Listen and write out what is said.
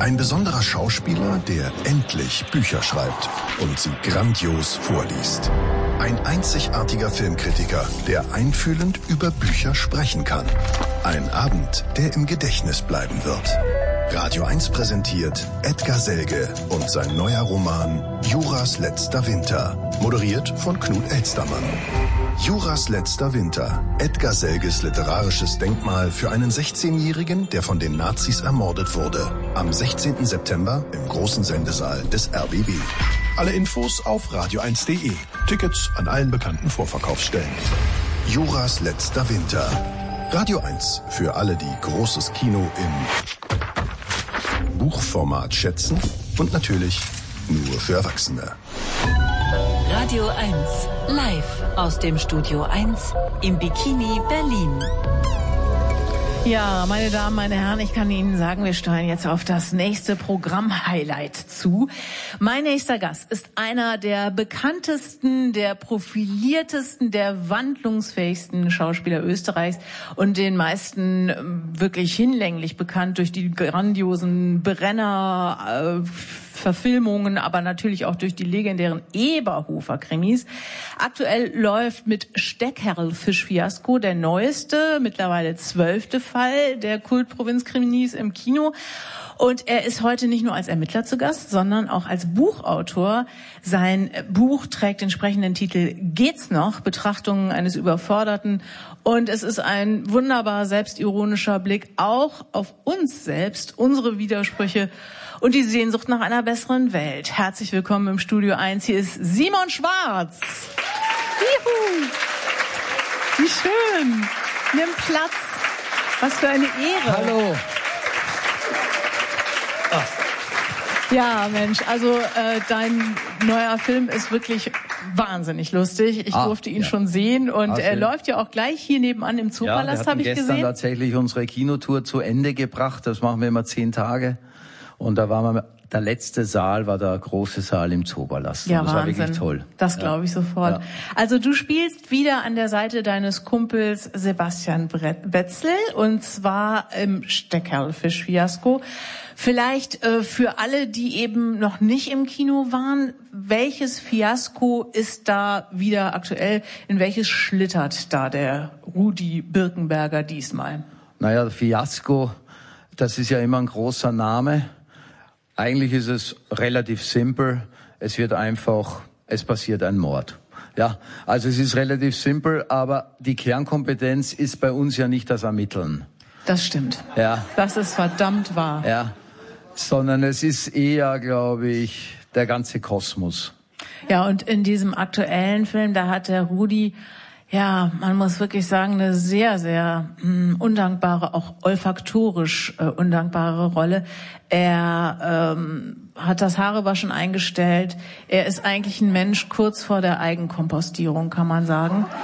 Ein besonderer Schauspieler, der endlich Bücher schreibt und sie grandios vorliest. Ein einzigartiger Filmkritiker, der einfühlend über Bücher sprechen kann. Ein Abend, der im Gedächtnis bleiben wird. Radio 1 präsentiert Edgar Selge und sein neuer Roman Juras letzter Winter. Moderiert von Knut Elstermann. Juras letzter Winter. Edgar Selges literarisches Denkmal für einen 16-Jährigen, der von den Nazis ermordet wurde. Am 16. September im großen Sendesaal des RBB. Alle Infos auf radio1.de. Tickets an allen bekannten Vorverkaufsstellen. Juras letzter Winter. Radio 1 für alle, die großes Kino im Buchformat schätzen und natürlich nur für Erwachsene. Radio 1 live aus dem Studio 1 im Bikini Berlin. Ja, meine Damen, meine Herren, ich kann Ihnen sagen, wir steuern jetzt auf das nächste Programm-Highlight zu. Mein nächster Gast ist einer der bekanntesten, der profiliertesten, der wandlungsfähigsten Schauspieler Österreichs und den meisten wirklich hinlänglich bekannt durch die grandiosen Brenner Verfilmungen, aber natürlich auch durch die legendären Eberhofer-Krimis. Aktuell läuft mit Steckerl-Fisch-Fiasko der neueste, mittlerweile 12. Fall der Kultprovinz-Krimis im Kino. Und er ist heute nicht nur als Ermittler zu Gast, sondern auch als Buchautor. Sein Buch trägt den sprechenden Titel Geht's noch? Betrachtungen eines Überforderten. Und es ist ein wunderbar selbstironischer Blick auch auf uns selbst, unsere Widersprüche und die Sehnsucht nach einer besseren Welt. Herzlich willkommen im Studio 1. Hier ist Simon Schwarz. Juhu. Wie schön. Nimm Platz. Was für eine Ehre. Hallo. Ja, Mensch, also dein neuer Film ist wirklich wahnsinnig lustig. Ich durfte ihn schon sehen und er läuft ja auch gleich hier nebenan im Zoopalast, habe ich gesehen. Wir hatten gestern tatsächlich unsere Kinotour zu Ende gebracht. Das machen wir immer 10 Tage. Und da waren wir, der letzte Saal war der große Saal im Zoopalast. Ja, das Wahnsinn. war wirklich toll. Das glaube ich sofort. Ja. Also du spielst wieder an der Seite deines Kumpels Sebastian Betzel und zwar im Steckerl-Fisch-Fiasko. Vielleicht für alle, die eben noch nicht im Kino waren, welches Fiasko ist da wieder aktuell? In welches schlittert da der Rudi Birkenberger diesmal? Naja, Fiasko, das ist ja immer ein großer Name. Eigentlich ist es relativ simpel. Es passiert ein Mord. Ja, also es ist relativ simpel, aber die Kernkompetenz ist bei uns ja nicht das Ermitteln. Das stimmt. Ja. Das ist verdammt wahr. Ja. Sondern es ist eher, glaube ich, der ganze Kosmos. Ja, und in diesem aktuellen Film, da hat der Rudi, ja, man muss wirklich sagen, eine sehr, sehr undankbare, auch olfaktorisch undankbare Rolle. Er hat das Haarewaschen eingestellt. Er ist eigentlich ein Mensch kurz vor der Eigenkompostierung, kann man sagen.